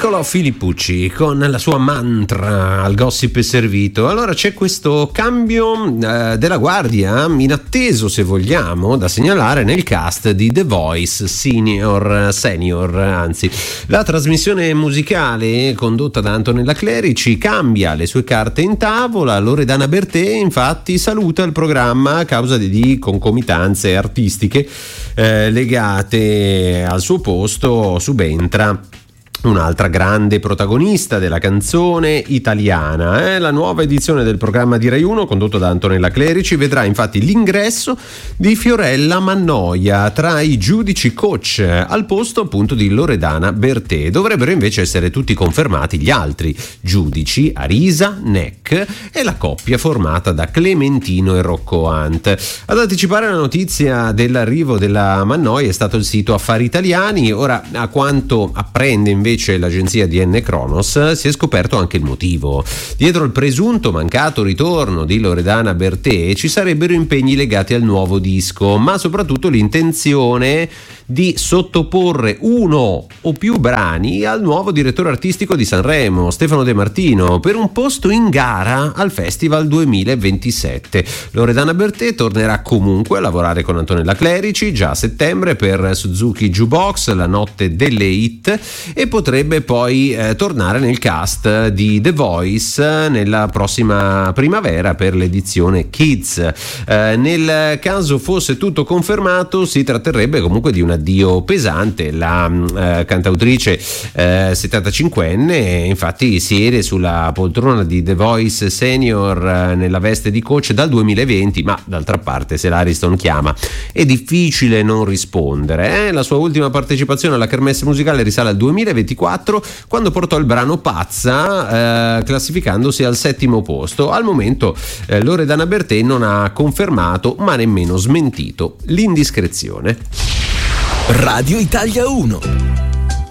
Nicolò Filippucci con la sua mantra al gossip è servito. Allora c'è questo cambio della guardia, inatteso se vogliamo, da segnalare nel cast di The Voice Senior, anzi. La trasmissione musicale condotta da Antonella Clerici cambia le sue carte in tavola. Loredana Bertè infatti saluta il programma a causa di concomitanze artistiche legate al suo posto. Subentra un'altra grande protagonista della canzone italiana. La nuova edizione del programma di Rai 1 condotto da Antonella Clerici vedrà infatti l'ingresso di Fiorella Mannoia tra i giudici coach al posto appunto di Loredana Bertè. Dovrebbero invece essere tutti confermati gli altri giudici, Arisa, Neck e la coppia formata da Clementino e Rocco Hunt. Ad anticipare la notizia dell'arrivo della Mannoia è stato il sito Affari Italiani. Ora, a quanto apprende invece l'agenzia DN Kronos, si è scoperto anche il motivo. Dietro il presunto mancato ritorno di Loredana Bertè ci sarebbero impegni legati al nuovo disco, ma soprattutto l'intenzione di sottoporre uno o più brani al nuovo direttore artistico di Sanremo, Stefano De Martino, per un posto in gara al Festival 2027. Loredana Bertè tornerà comunque a lavorare con Antonella Clerici già a settembre per Suzuki Jukebox, la notte delle hit, e potrebbe poi tornare nel cast di The Voice nella prossima primavera per l'edizione Kids. Nel caso fosse tutto confermato, si tratterebbe comunque di un addio pesante. La cantautrice 75enne infatti siede sulla poltrona di The Voice Senior nella veste di coach dal 2020, ma d'altra parte se l'Ariston chiama è difficile non rispondere. La sua ultima partecipazione alla kermesse musicale risale al 2024, quando portò il brano Pazza, classificandosi al 7° posto. Al momento Loredana Bertè non ha confermato ma nemmeno smentito l'indiscrezione. Radio Italia 1.